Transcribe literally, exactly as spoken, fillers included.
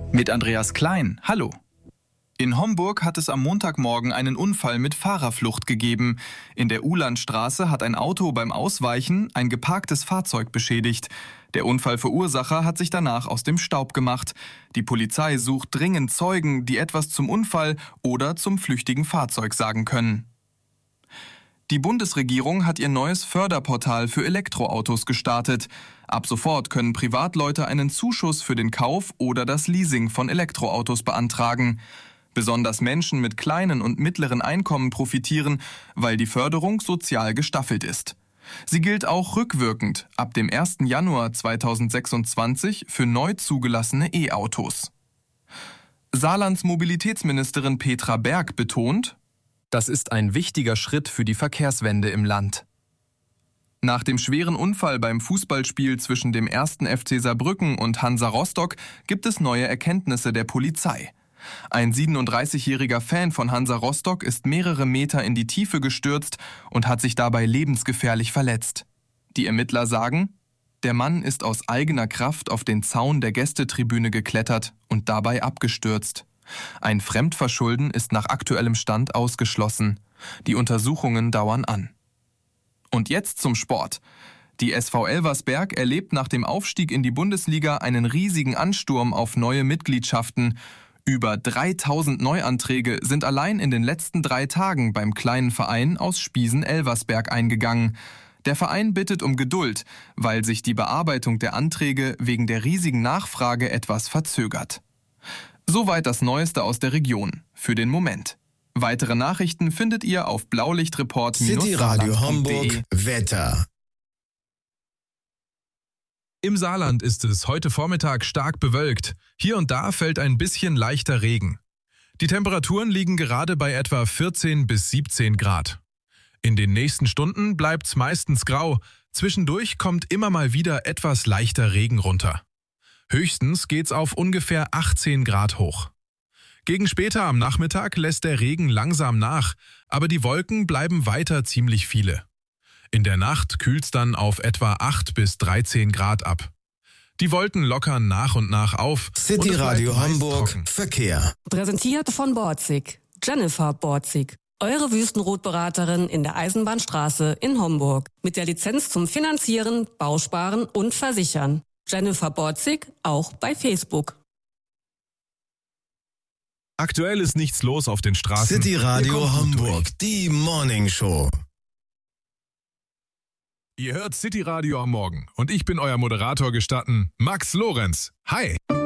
Mit Andreas Klein. Hallo. In Homburg hat es am Montagmorgen einen Unfall mit Fahrerflucht gegeben. In der Uhlandstraße hat ein Auto beim Ausweichen ein geparktes Fahrzeug beschädigt. Der Unfallverursacher hat sich danach aus dem Staub gemacht. Die Polizei sucht dringend Zeugen, die etwas zum Unfall oder zum flüchtigen Fahrzeug sagen können. Die Bundesregierung hat ihr neues Förderportal für Elektroautos gestartet. Ab sofort können Privatleute einen Zuschuss für den Kauf oder das Leasing von Elektroautos beantragen. Besonders Menschen mit kleinen und mittleren Einkommen profitieren, weil die Förderung sozial gestaffelt ist. Sie gilt auch rückwirkend ab dem ersten Januar zweitausendsechsundzwanzig für neu zugelassene E-Autos. Saarlands Mobilitätsministerin Petra Berg betont: Das ist ein wichtiger Schritt für die Verkehrswende im Land. Nach dem schweren Unfall beim Fußballspiel zwischen dem ersten F C Saarbrücken und Hansa Rostock gibt es neue Erkenntnisse der Polizei. Ein siebenunddreißigjähriger Fan von Hansa Rostock ist mehrere Meter in die Tiefe gestürzt und hat sich dabei lebensgefährlich verletzt. Die Ermittler sagen, der Mann ist aus eigener Kraft auf den Zaun der Gästetribüne geklettert und dabei abgestürzt. Ein Fremdverschulden ist nach aktuellem Stand ausgeschlossen. Die Untersuchungen dauern an. Und jetzt zum Sport. Die S V Elversberg erlebt nach dem Aufstieg in die Bundesliga einen riesigen Ansturm auf neue Mitgliedschaften. Über dreitausend Neuanträge sind allein in den letzten drei Tagen beim kleinen Verein aus Spiesen-Elversberg eingegangen. Der Verein bittet um Geduld, weil sich die Bearbeitung der Anträge wegen der riesigen Nachfrage etwas verzögert. Soweit das Neueste aus der Region. Für den Moment. Weitere Nachrichten findet ihr auf blaulichtreport City Radio Homburg Wetter. Im Saarland ist es heute Vormittag stark bewölkt. Hier und da fällt ein bisschen leichter Regen. Die Temperaturen liegen gerade bei etwa vierzehn bis siebzehn Grad. In den nächsten Stunden bleibt's meistens grau. Zwischendurch kommt immer mal wieder etwas leichter Regen runter. Höchstens geht's auf ungefähr achtzehn Grad hoch. Gegen später am Nachmittag lässt der Regen langsam nach, aber die Wolken bleiben weiter ziemlich viele. In der Nacht kühlt's dann auf etwa acht bis dreizehn Grad ab. Die Wolken lockern nach und nach auf. City Radio Hamburg Verkehr. Präsentiert von Borzig. Jennifer Borzig. Eure Wüstenrotberaterin in der Eisenbahnstraße in Homburg. Mit der Lizenz zum Finanzieren, Bausparen und Versichern. Jennifer Borzig, auch bei Facebook. Aktuell ist nichts los auf den Straßen. City Radio Hamburg, die Morning Show. Ihr hört City Radio am Morgen und ich bin euer Moderator gestatten, Max Lorenz. Hi!